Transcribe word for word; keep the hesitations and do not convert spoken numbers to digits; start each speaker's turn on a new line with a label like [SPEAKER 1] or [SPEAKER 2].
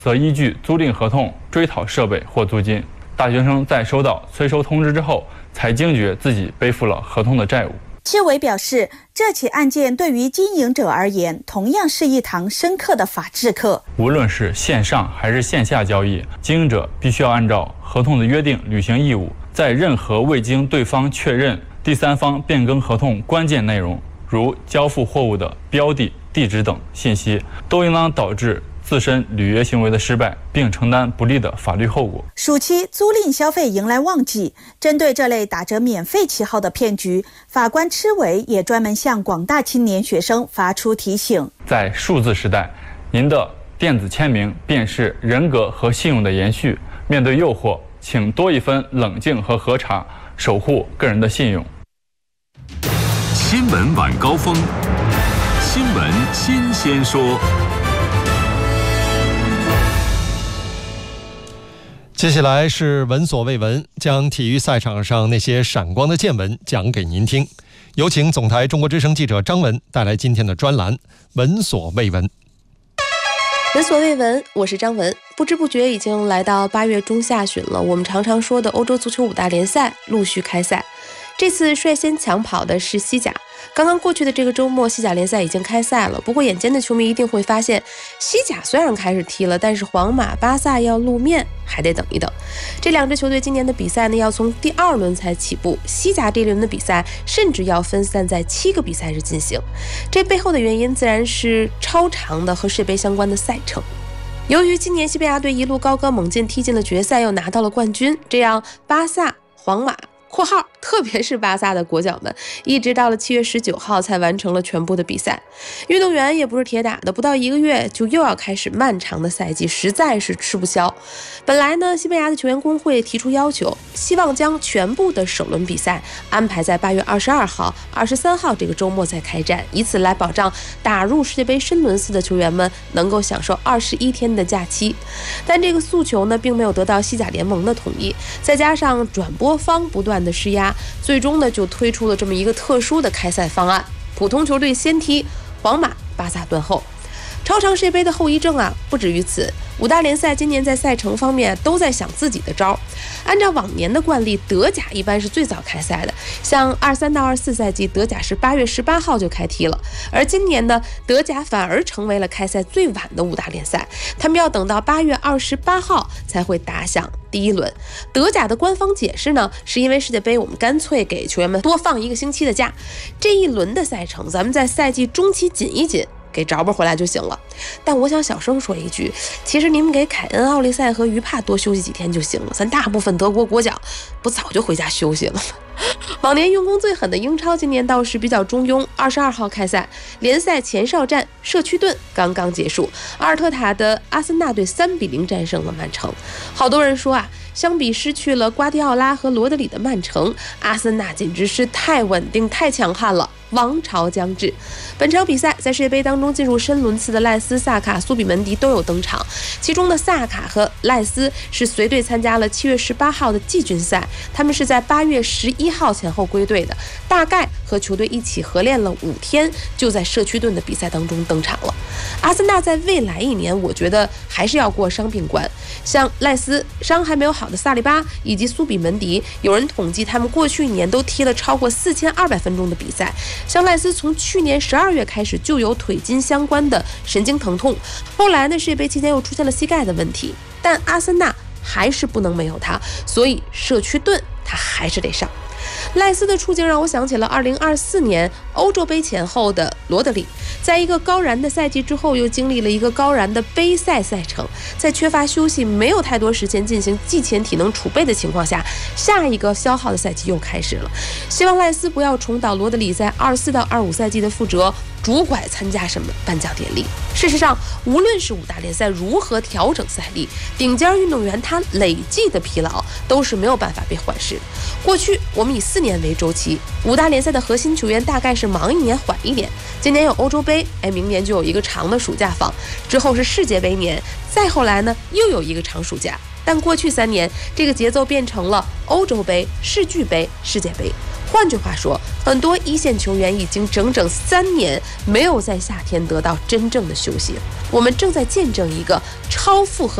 [SPEAKER 1] 则依据租赁合同追讨设备或租金。大学生在收到催收通知之后，才惊觉自己背负了合同的债务。
[SPEAKER 2] 谢伟表示，这起案件对于经营者而言，同样是一堂深刻的法治课。
[SPEAKER 1] 无论是线上还是线下交易，经营者必须要按照合同的约定履行义务，在任何未经对方确认、第三方变更合同关键内容，如交付货物的标的、地址等信息，都应当导致自身履约行为的失败，并承担不利的法律后果。
[SPEAKER 2] 暑期租赁消费迎来旺季，针对这类打折免费旗号的骗局，法官阭伟也专门向广大青年学生发出提醒：
[SPEAKER 1] 在数字时代，您的电子签名便是人格和信用的延续。面对诱惑，请多一分冷静和核查，守护个人的信用。
[SPEAKER 3] 新闻晚高峰，新闻新鲜说。
[SPEAKER 4] 接下来是闻所未闻，将体育赛场上那些闪光的见闻讲给您听。有请总台中国之声记者张文带来今天的专栏《闻所未闻》。
[SPEAKER 5] 闻所未闻，我是张文。不知不觉已经来到八月中下旬了，我们常常说的欧洲足球五大联赛陆续开赛。这次率先抢跑的是西甲。刚刚过去的这个周末，西甲联赛已经开赛了。不过眼尖的球迷一定会发现，西甲虽然开始踢了，但是皇马、巴萨要露面还得等一等。这两支球队今年的比赛呢，要从第二轮才起步。西甲这一轮的比赛甚至要分散在七个比赛日进行。这背后的原因自然是超长的和世杯相关的赛程。由于今年西班牙队一路高歌猛进，踢进了决赛，又拿到了冠军，这样巴萨、皇马括号特别是巴萨的国脚们，一直到了七月十九号才完成了全部的比赛。运动员也不是铁打的，不到一个月就又要开始漫长的赛季，实在是吃不消。本来呢，西班牙的球员工会提出要求，希望将全部的首轮比赛安排在八月二十二号、二十三号这个周末再开战，以此来保障打入世界杯深轮次的球员们能够享受二十一天的假期。但这个诉求呢，并没有得到西甲联盟的同意，再加上转播方不断的施压，最终呢就推出了这么一个特殊的开赛方案：普通球队先踢，皇马、巴萨断后。超长世界杯的后遗症啊，不止于此。五大联赛今年在赛程方面都在想自己的招。按照往年的惯例，德甲一般是最早开赛的，像二三到二四赛季，德甲是八月十八号就开踢了。而今年呢，德甲反而成为了开赛最晚的五大联赛，他们要等到八月二十八号才会打响第一轮。德甲的官方解释呢，是因为世界杯我们干脆给球员们多放一个星期的假，这一轮的赛程咱们在赛季中期紧一紧，给着吧回来就行了。但我想小声说一句，其实你们给凯恩、奥利塞和于帕多休息几天就行了，咱大部分德国国脚不早就回家休息了吗？往年用功最狠的英超今年倒是比较中庸。二十二号开赛，联赛前哨战社区盾刚刚结束，阿尔特塔的阿森纳队三比零战胜了曼城。好多人说啊，相比失去了瓜迪奥拉和罗德里的曼城，阿森纳简直是太稳定、太强悍了，王朝将至。本场比赛在世界杯当中进入深轮次的赖斯、萨卡、苏比门迪都有登场，其中的萨卡和赖斯是随队参加了七月十八号的季军赛，他们是在八月十一号前后归队的，大概和球队一起合练了五天，就在社区盾的比赛当中登场了。阿森纳在未来一年，我觉得还是要过伤病关，像赖斯伤还没有好的萨利巴以及苏比门迪，有人统计他们过去一年都踢了超过四千二百分钟的比赛。像赖斯从去年十二月开始就有腿筋相关的神经疼痛，后来呢世界杯期间又出现了膝盖的问题，但阿森纳还是不能没有他，所以社区盾他还是得上。赖斯的处境让我想起了二零二四年欧洲杯前后的罗德里，在一个高燃的赛季之后，又经历了一个高燃的杯赛赛程，在缺乏休息、没有太多时间进行季前体能储备的情况下，下一个消耗的赛季又开始了。希望赖斯不要重蹈罗德里在二四到二五赛季的覆辙，拄拐参加什么颁奖典礼。事实上，无论是五大联赛如何调整赛例，顶尖运动员他累计的疲劳都是没有办法被缓释的。过去我们以四年为周期，五大联赛的核心球员大概是忙一年缓一年，今年有欧洲杯，哎，明年就有一个长的暑假放，之后是世界杯年，再后来呢又有一个长暑假。但过去三年这个节奏变成了欧洲杯、世俱杯、世界杯， 换句话说，很多一线球员已经整整三年没有在夏天得到真正的休息。我们正在见证一个超负荷